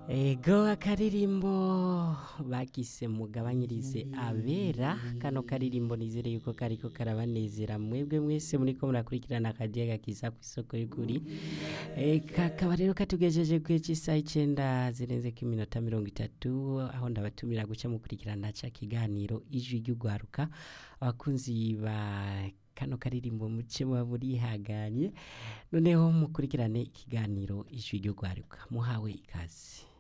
Ego akaririmbo bagise mugabanyirize abera kano karirimbo nizere yuko kariko karabanezera mwebwe mwese muriko murakurikirana akagiye gakiza ku isoko y'ukuri kakaba rero katugejeje ku isaha 9 zirenzeko iminota 30 aho ndabatumira guca mukurikirana ca kiganiro ijwi ry'ugwaruka abakunzi ba kano karirimbo muce muba murihaganye noneho mukurikirane ikiganiro ijwi ry'ugwaruka muhawe ikaze.